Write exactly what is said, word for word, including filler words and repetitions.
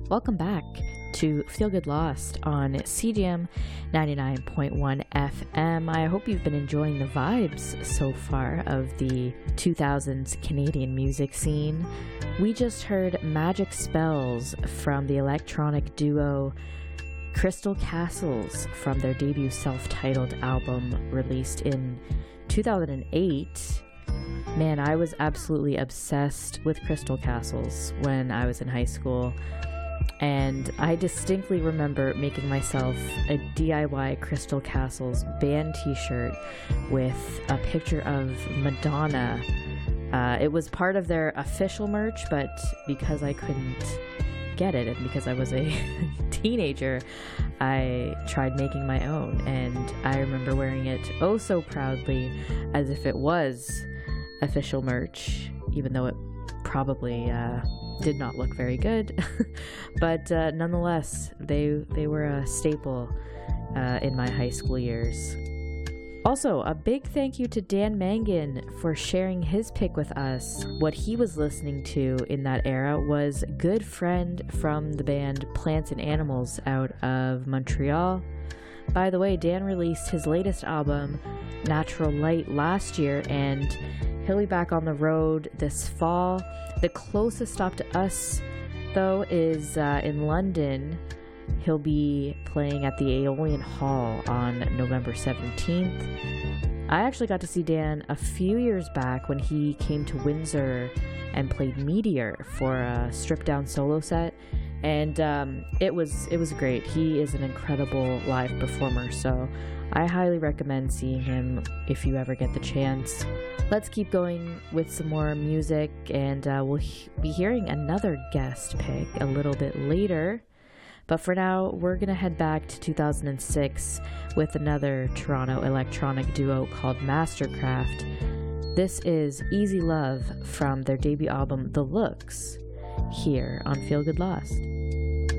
Welcome back to Feel Good Lost on C G M ninety-nine point one F M. I hope you've been enjoying the vibes so far of the two thousands Canadian music scene. We just heard Magic Spells from the electronic duo Crystal Castles from their debut self-titled album released in two thousand eight. Man, I was absolutely obsessed with Crystal Castles when I was in high school. And I distinctly remember making myself a D I Y Crystal Castles band t-shirt with a picture of Madonna. Uh, it was part of their official merch, but because I couldn't get it and because I was a teenager, I tried making my own. And I remember wearing it oh so proudly as if it was official merch, even though it probably uh, did not look very good. But uh, nonetheless, they they were a staple uh, in my high school years. Also, a big thank you to Dan Mangan for sharing his pick with us. What he was listening to in that era was Good Friend from the band Plants and Animals out of Montreal. By the way, Dan released his latest album, Natural Light, last year, and he'll be back on the road this fall. The closest stop to us, though, is uh, in London. He'll be playing at the Aeolian Hall on November seventeenth. I actually got to see Dan a few years back when he came to Windsor and played Meteor for a stripped-down solo set, and um, it was it was great. He is an incredible live performer, so I highly recommend seeing him if you ever get the chance. Let's keep going with some more music, and uh, we'll he- be hearing another guest pick a little bit later. But for now, we're going to head back to two thousand six with another Toronto electronic duo called Mastercraft. This is Easy Love from their debut album, The Looks, here on Feel Good Lost.